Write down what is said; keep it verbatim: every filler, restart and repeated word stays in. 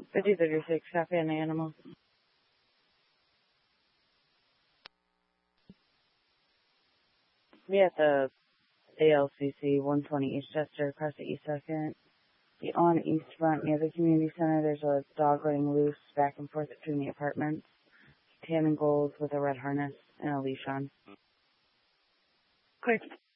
fifty thirty-six, copy on the animal. Be at the A L C C one twenty East Chester across the East second. Be on East Front near the community center. There's a dog running loose back and forth between the apartments. Tan and gold with a red harness and a leash on. Quick.